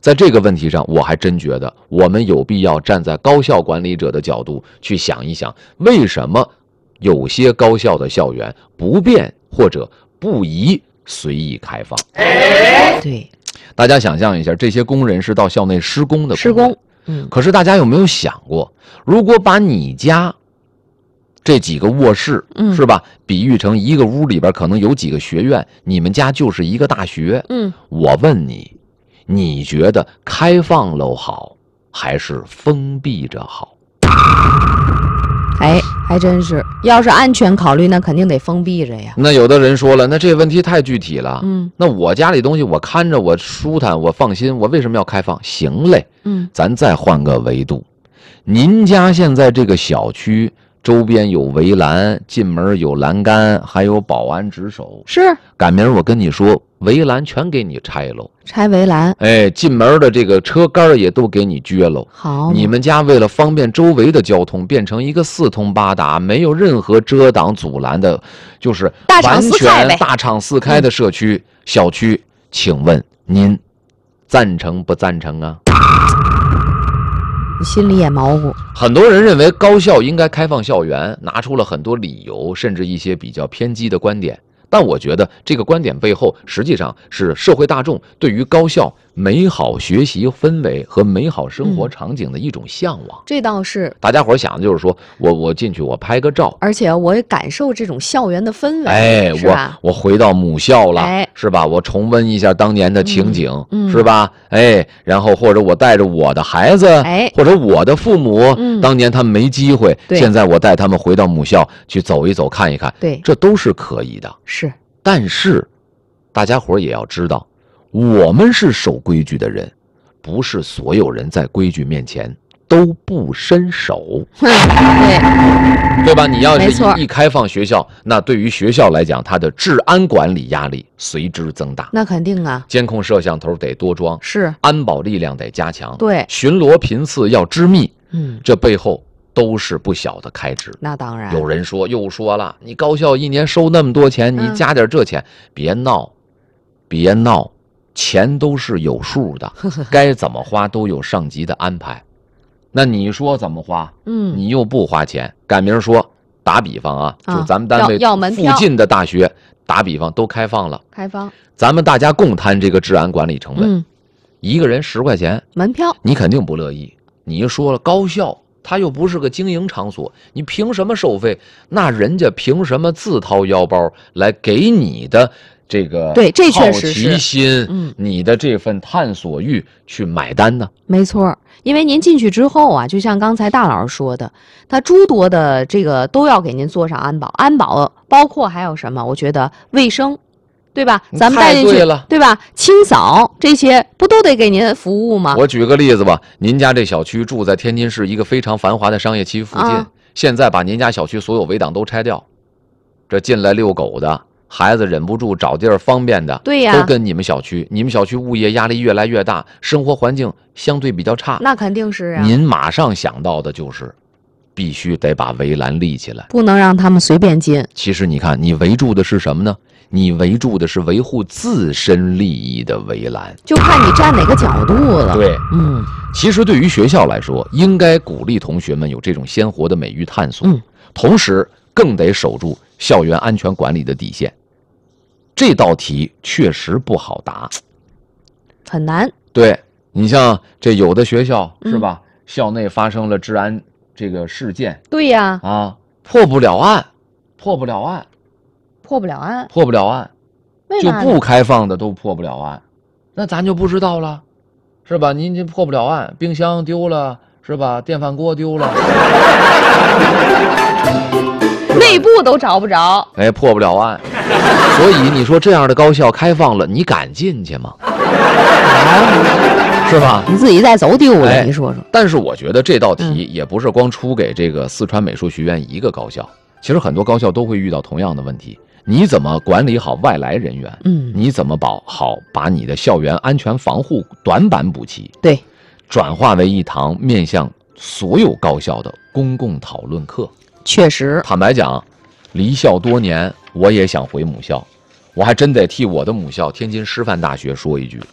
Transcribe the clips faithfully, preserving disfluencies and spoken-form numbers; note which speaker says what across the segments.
Speaker 1: 在这个问题上，我还真觉得我们有必要站在高校管理者的角度去想一想，为什么有些高校的校园不便或者不宜随意开放。
Speaker 2: 对，
Speaker 1: 大家想象一下，这些工人是到校内施工的工人，
Speaker 2: 施工。嗯，
Speaker 1: 可是大家有没有想过，如果把你家这几个卧室，
Speaker 2: 嗯，
Speaker 1: 是吧，比喻成一个屋里边可能有几个学院，你们家就是一个大学。
Speaker 2: 嗯，
Speaker 1: 我问你，你觉得开放楼好还是封闭着好？
Speaker 2: 哎，还真是，要是安全考虑，那肯定得封闭着呀。
Speaker 1: 那有的人说了，那这问题太具体了。
Speaker 2: 嗯，
Speaker 1: 那我家里东西我看着我舒坦，我放心，我为什么要开放？行嘞，
Speaker 2: 嗯，咱
Speaker 1: 再换个维度，您家现在这个小区周边有围栏，进门有栏杆，还有保安值守。
Speaker 2: 是，
Speaker 1: 赶明儿我跟你说，围栏全给你拆喽，
Speaker 2: 拆围栏。
Speaker 1: 哎，进门的这个车杆也都给你撅喽。
Speaker 2: 好，
Speaker 1: 你们家为了方便周围的交通，变成一个四通八达，没有任何遮挡阻拦的，就是
Speaker 2: 大敞四开呗，
Speaker 1: 大敞四开的社区、嗯、小区。请问您赞成不赞成啊？
Speaker 2: 你心里也毛乎。
Speaker 1: 很多人认为高校应该开放校园，拿出了很多理由，甚至一些比较偏激的观点。但我觉得这个观点背后，实际上是社会大众对于高校美好学习氛围和美好生活场景的一种向往。
Speaker 2: 嗯、这倒是，
Speaker 1: 大家伙想的就是说，我我进去我拍个照，
Speaker 2: 而且我也感受这种校园的氛围。
Speaker 1: 哎，我我回到母校了，
Speaker 2: 哎，
Speaker 1: 是吧？我重温一下当年的情景，
Speaker 2: 嗯嗯、
Speaker 1: 是吧？哎，然后或者我带着我的孩子，
Speaker 2: 哎，
Speaker 1: 或者我的父母，
Speaker 2: 嗯、
Speaker 1: 当年他们没机会，现在我带他们回到母校去走一走、看一看，
Speaker 2: 对，
Speaker 1: 这都是可以的。
Speaker 2: 是。
Speaker 1: 但是，大家伙也要知道，我们是守规矩的人，不是所有人在规矩面前都不伸手。
Speaker 2: 对，
Speaker 1: 对吧？你要是 一, 一开放学校，那对于学校来讲，它的治安管理压力随之增大。
Speaker 2: 那肯定啊，
Speaker 1: 监控摄像头得多装，
Speaker 2: 是
Speaker 1: 安保力量得加强，
Speaker 2: 对，
Speaker 1: 巡逻频次要致密。
Speaker 2: 嗯，
Speaker 1: 这背后都是不小的开支。
Speaker 2: 那当然，
Speaker 1: 有人说又说了，你高校一年收那么多钱，你加点这钱，嗯、别闹，别闹，钱都是有数的，该怎么花都有上级的安排。那你说怎么花？
Speaker 2: 嗯，
Speaker 1: 你又不花钱。赶明儿说，打比方啊，
Speaker 2: 啊
Speaker 1: 就咱们单位附近的大学，打比方都开放了，
Speaker 2: 开放，
Speaker 1: 咱们大家共摊这个治安管理成本，
Speaker 2: 嗯、
Speaker 1: 一个人十块钱
Speaker 2: 门票，
Speaker 1: 你肯定不乐意。你一说了高校。它又不是个经营场所，你凭什么收费？那人家凭什么自掏腰包来给你的这个
Speaker 2: 对，这确实
Speaker 1: 是好奇心，
Speaker 2: 嗯，
Speaker 1: 你的这份探索欲去买单呢？
Speaker 2: 没错，因为您进去之后啊，就像刚才大老师说的，他诸多的这个都要给您做上安保，安保包括还有什么？我觉得卫生。对吧？咱们带进去了，对吧？清扫这些不都得给您服务吗？
Speaker 1: 我举个例子吧，您家这小区住在天津市一个非常繁华的商业区附近，啊、现在把您家小区所有围挡都拆掉，这进来遛狗的孩子忍不住找地儿方便的，
Speaker 2: 对呀，
Speaker 1: 都跟你们小区，你们小区物业压力越来越大，生活环境相对比较差，
Speaker 2: 那肯定是啊。
Speaker 1: 您马上想到的就是。必须得把围栏立起来，
Speaker 2: 不能让他们随便进。
Speaker 1: 其实你看，你围住的是什么呢？你围住的是维护自身利益的围栏，
Speaker 2: 就看你站哪个角度了。
Speaker 1: 对，
Speaker 2: 嗯，
Speaker 1: 其实对于学校来说，应该鼓励同学们有这种鲜活的美育探索，
Speaker 2: 嗯，
Speaker 1: 同时更得守住校园安全管理的底线。这道题确实不好答，
Speaker 2: 很难。
Speaker 1: 对，你像这有的学校是吧？
Speaker 2: 嗯、
Speaker 1: 校内发生了治安。这个事件，
Speaker 2: 对呀，
Speaker 1: 啊，破不了案，破不了案，
Speaker 2: 破不了案，
Speaker 1: 破不了案，就不开放的都破不了案，那咱就不知道了，是吧？您这破不了案，冰箱丢了，是吧？电饭锅丢了，
Speaker 2: 内部都找不着，
Speaker 1: 哎，破不了案。所以你说这样的高校开放了，你敢进去吗？是吧？
Speaker 2: 你自己再走丢了，哎、你说说。
Speaker 1: 但是我觉得这道题也不是光出给这个四川美术学院一个高校，其实很多高校都会遇到同样的问题。你怎么管理好外来人员？
Speaker 2: 嗯，
Speaker 1: 你怎么保好把你的校园安全防护短板补齐？
Speaker 2: 对，
Speaker 1: 转化为一堂面向所有高校的公共讨论课。
Speaker 2: 确实，
Speaker 1: 坦白讲，离校多年，我也想回母校，我还真得替我的母校天津师范大学说一句。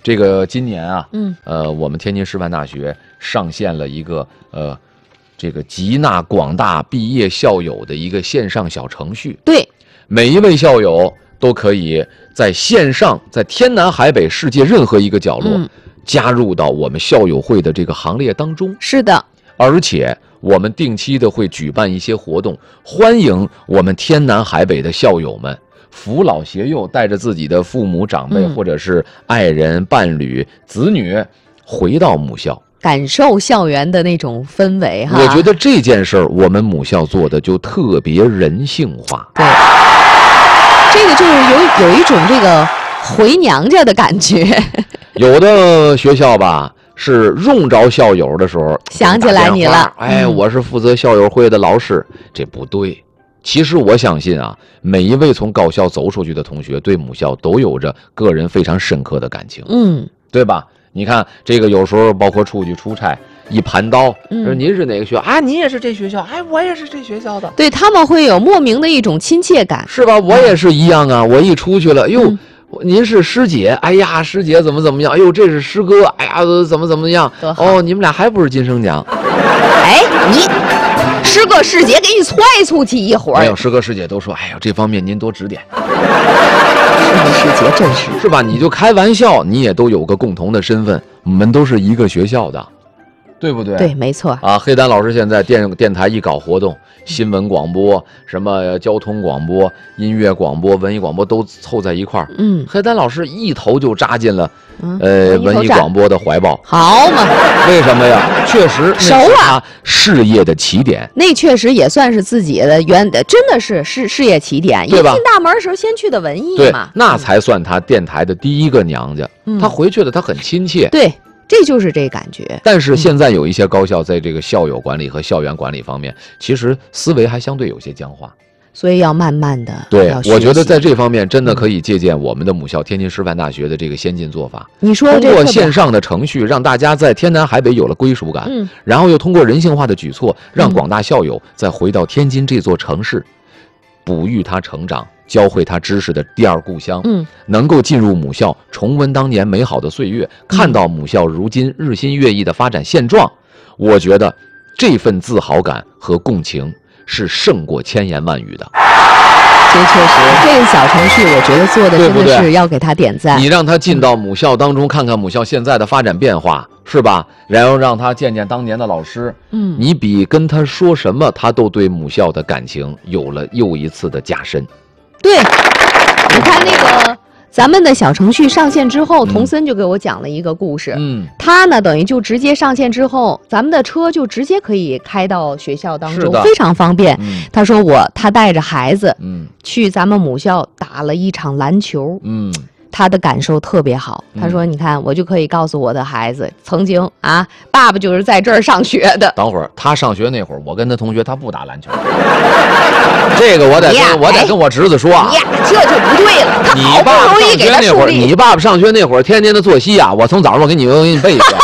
Speaker 1: 这个今年啊，
Speaker 2: 嗯，
Speaker 1: 呃，我们天津师范大学上线了一个呃，这个集纳广大毕业校友的一个线上小程序。
Speaker 2: 对，
Speaker 1: 每一位校友都可以在线上，在天南海北世界任何一个角落，
Speaker 2: 嗯，
Speaker 1: 加入到我们校友会的这个行列当中。
Speaker 2: 是的，
Speaker 1: 而且我们定期的会举办一些活动，欢迎我们天南海北的校友们扶老携幼，带着自己的父母长辈、
Speaker 2: 嗯、
Speaker 1: 或者是爱人、伴侣、子女回到母校，
Speaker 2: 感受校园的那种氛围哈。
Speaker 1: 我觉得这件事儿我们母校做的就特别人性化。
Speaker 2: 对，这个就是有有一种这个回娘家的感觉。有
Speaker 1: 的学校吧，是用着校友的时候
Speaker 2: 想起来你了，
Speaker 1: 哎，我是负责校友会的老师，这不对。其实我相信啊，每一位从高校走出去的同学对母校都有着个人非常深刻的感情，
Speaker 2: 嗯，
Speaker 1: 对吧？你看这个有时候包括出去出差，一盘刀，
Speaker 2: 嗯，
Speaker 1: 您是哪个学校啊？你也是这学校，哎，我也是这学校的，
Speaker 2: 对，他们会有莫名的一种亲切感，
Speaker 1: 是吧？我也是一样啊，我一出去了，哟。
Speaker 2: 嗯，
Speaker 1: 您是师姐，哎呀，师姐怎么怎么样？哎呦，这是师哥，哎呀，怎么怎么样？哦，你们俩还不是金声奖？
Speaker 2: 哎，你师哥师姐给你踹出去一会儿。
Speaker 1: 没有，师哥师姐都说，哎呀，这方面您多指点。
Speaker 2: 师哥师姐真是
Speaker 1: 是吧？你就开玩笑，你也都有个共同的身份，我们都是一个学校的，对不对？
Speaker 2: 对，没错
Speaker 1: 啊。黑丹老师现在电电台一搞活动，新闻广播、什么交通广播、音乐广播、文艺广播都凑在一块儿。
Speaker 2: 嗯，
Speaker 1: 黑丹老师一头就扎进了、
Speaker 2: 嗯、
Speaker 1: 呃文艺广播的怀抱。
Speaker 2: 好嘛？
Speaker 1: 为什么呀？确实
Speaker 2: 熟啊，
Speaker 1: 事业的起点。
Speaker 2: 那确实也算是自己的原，真的是事事业起点。
Speaker 1: 对吧？
Speaker 2: 一进大门的时候，先去的文艺嘛，
Speaker 1: 对，那才算他电台的第一个娘家。
Speaker 2: 嗯、
Speaker 1: 他回去了，他很亲切。
Speaker 2: 对。这就是这感觉。
Speaker 1: 但是现在有一些高校在这个校友管理和校园管理方面，其实思维还相对有些僵化，
Speaker 2: 所以要慢慢的。
Speaker 1: 对，我觉得在这方面真的可以借鉴我们的母校天津师范大学的这个先进做法。
Speaker 2: 你说
Speaker 1: 通过线上的程序，让大家在天南海北有了归属感，
Speaker 2: 嗯，
Speaker 1: 然后又通过人性化的举措，让广大校友再回到天津这座城市，哺育他成长。教会他知识的第二故乡，
Speaker 2: 嗯，
Speaker 1: 能够进入母校，重温当年美好的岁月，看到母校如今日新月异的发展现状，我觉得这份自豪感和共情是胜过千言万语的。
Speaker 2: 这确实，这个小程序我觉得做的真的是要给他点赞。
Speaker 1: 你让他进到母校当中，看看母校现在的发展变化，是吧？然后让他见见当年的老师，
Speaker 2: 嗯，
Speaker 1: 你比跟他说什么，他都对母校的感情有了又一次的加深。
Speaker 2: 对，你看那个咱们的小程序上线之后，童森就给我讲了一个故事。
Speaker 1: 嗯，
Speaker 2: 他呢等于就直接上线之后，咱们的车就直接可以开到学校当中，非常方便。
Speaker 1: 嗯，
Speaker 2: 他说我他带着孩子，
Speaker 1: 嗯，
Speaker 2: 去咱们母校打了一场篮球。
Speaker 1: 嗯。
Speaker 2: 他的感受特别好，他说：“你看，我就可以告诉我的孩子，曾经啊，爸爸就是在这儿上学的。”
Speaker 1: 等会儿他上学那会儿，我跟他同学他不打篮球，这个我得跟我得跟我侄子说啊，
Speaker 2: 呀，这就不对了。他好不容易给他
Speaker 1: 那会儿，你爸爸上学那会儿，天天的作息啊，我从早上我给你我给你背一遍。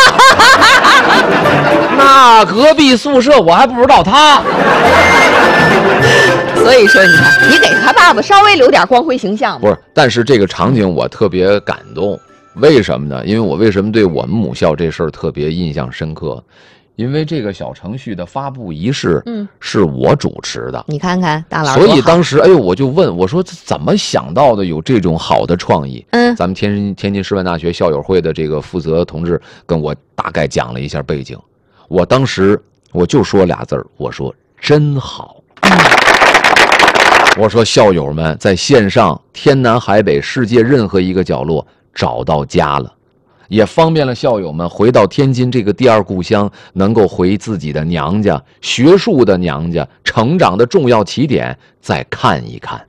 Speaker 1: 那隔壁宿舍我还不知道他。
Speaker 2: 所以说，你看，你给他爸爸稍微留点光辉形象。
Speaker 1: 不是，但是这个场景我特别感动，为什么呢？因为我为什么对我们母校这事儿特别印象深刻？因为这个小程序的发布仪式，
Speaker 2: 嗯，
Speaker 1: 是我主持的。
Speaker 2: 你看看大老师，
Speaker 1: 所以当时，哎呦，我就问我说，怎么想到的有这种好的创意？
Speaker 2: 嗯，
Speaker 1: 咱们天津天津师范大学校友会的这个负责同志跟我大概讲了一下背景，我当时我就说俩字儿，我说真好。我说校友们在线上天南海北世界任何一个角落找到家了，也方便了校友们回到天津这个第二故乡，能够回自己的娘家，学术的娘家，成长的重要起点再看一看。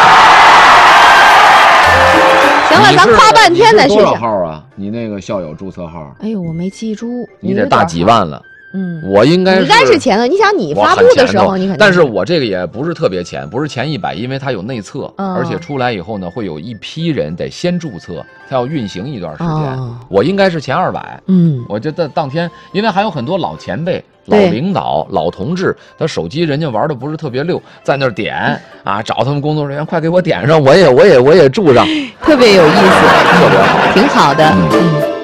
Speaker 2: 行了，咱夸半天的学校。
Speaker 1: 多少号啊？你那个校友注册号？
Speaker 2: 哎呦，我没记住。
Speaker 1: 你得大几万了。
Speaker 2: 嗯，
Speaker 1: 我应该是
Speaker 2: 应该是前头。你想你发布的时候，你肯定，
Speaker 1: 但是我这个也不是特别前，不是前一百，因为它有内测，
Speaker 2: 嗯、
Speaker 1: 而且出来以后呢，会有一批人得先注册，它要运行一段时间。
Speaker 2: 哦、
Speaker 1: 我应该是前二百。
Speaker 2: 嗯，
Speaker 1: 我觉得当天，因为还有很多老前辈、老领导、老同志，他手机人家玩的不是特别溜，在那儿点啊，找他们工作人员快给我点上，我也我也我也注上，
Speaker 2: 特别有意思，
Speaker 1: 特别好，
Speaker 2: 挺好的。嗯。